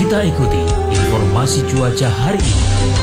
Kita ikuti informasi cuaca hari ini.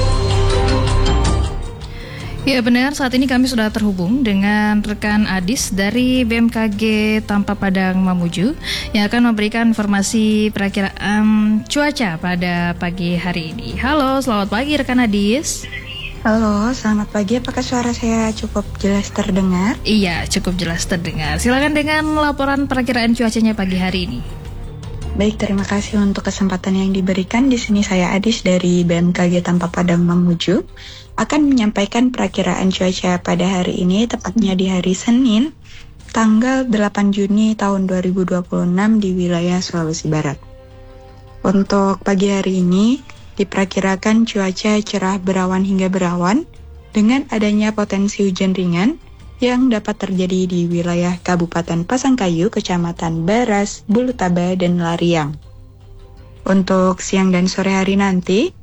Ya benar, saat ini kami sudah terhubung dengan rekan Adis dari BMKG Tampak Padang Mamuju yang akan memberikan informasi perakiraan cuaca pada pagi hari ini. Halo, selamat pagi rekan Adis. Halo, selamat pagi. Apakah suara saya cukup jelas terdengar? Iya, cukup jelas terdengar. Silakan dengan laporan perakiraan cuacanya pagi hari ini. Baik, terima kasih untuk kesempatan yang diberikan. Di sini saya Adis dari BMKG Tampak Padang Mamuju akan menyampaikan perakiraan cuaca pada hari ini, tepatnya di hari Senin, tanggal 8 Juni tahun 2026 di wilayah Sulawesi Barat. Untuk pagi hari ini, diperkirakan cuaca cerah berawan hingga berawan dengan adanya potensi hujan ringan yang dapat terjadi di wilayah Kabupaten Pasangkayu, Kecamatan Baras, Bulutaba, dan Lariang. Untuk siang dan sore hari nanti,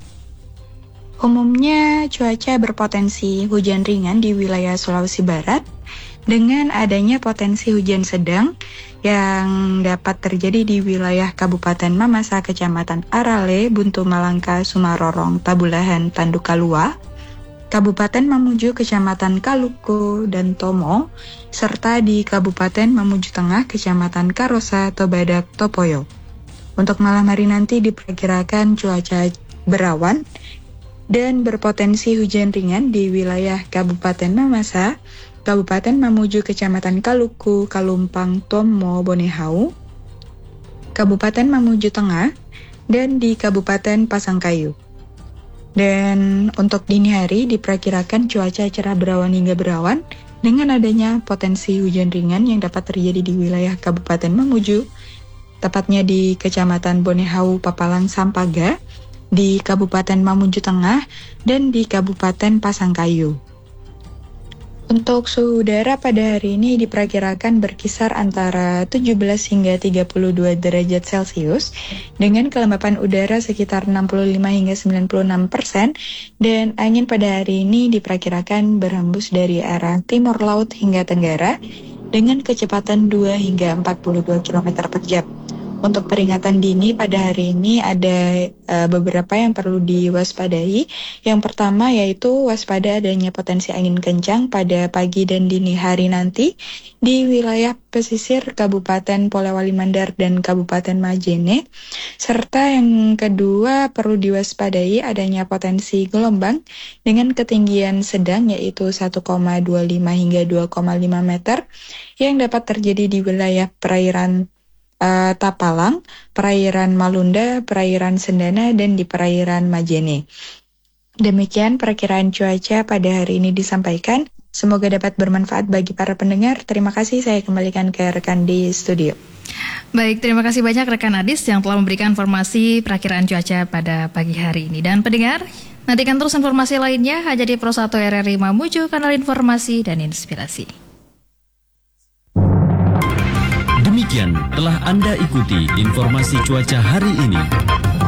umumnya cuaca berpotensi hujan ringan di wilayah Sulawesi Barat dengan adanya potensi hujan sedang yang dapat terjadi di wilayah Kabupaten Mamasa, Kecamatan Arale, Buntu Malangka, Sumarorong, Tabulahan, Tandukalua, Kabupaten Mamuju, Kecamatan Kaluku, dan Tomo, serta di Kabupaten Mamuju Tengah, Kecamatan Karosa, Tobadak, Topoyo. Untuk malam hari nanti diperkirakan cuaca berawan dan berpotensi hujan ringan di wilayah Kabupaten Mamasa, Kabupaten Mamuju, Kecamatan Kaluku, Kalumpang, Tomo, Bonehau, Kabupaten Mamuju Tengah, dan di Kabupaten Pasangkayu. Dan untuk dini hari diperkirakan cuaca cerah berawan hingga berawan dengan adanya potensi hujan ringan yang dapat terjadi di wilayah Kabupaten Mamuju, tepatnya di Kecamatan Bonehau, Papalang, Sampaga, di Kabupaten Mamuju Tengah, dan di Kabupaten Pasangkayu. Untuk suhu udara pada hari ini diperkirakan berkisar antara 17 hingga 32 derajat Celcius dengan kelembapan udara sekitar 65 hingga 96% dan angin pada hari ini diperkirakan berhembus dari arah timur laut hingga tenggara dengan kecepatan 2 hingga 42 km per jam. Untuk peringatan dini pada hari ini ada beberapa yang perlu diwaspadai. Yang pertama yaitu waspada adanya potensi angin kencang pada pagi dan dini hari nanti di wilayah pesisir Kabupaten Polewali Mandar dan Kabupaten Majene. Serta yang kedua perlu diwaspadai adanya potensi gelombang dengan ketinggian sedang yaitu 1,25 hingga 2,5 meter yang dapat terjadi di wilayah perairan Tapalang, perairan Malunda, perairan Sendana, dan di perairan Majene. Demikian perkiraan cuaca pada hari ini disampaikan. Semoga dapat bermanfaat bagi para pendengar. Terima kasih, saya kembalikan ke rekan di studio. Baik, terima kasih banyak rekan Adis yang telah memberikan informasi perakiraan cuaca pada pagi hari ini. Dan pendengar, nantikan terus informasi lainnya hanya di Pro 1 RRI Mamuju, kanal informasi dan inspirasi. Demikian telah Anda ikuti informasi cuaca hari ini.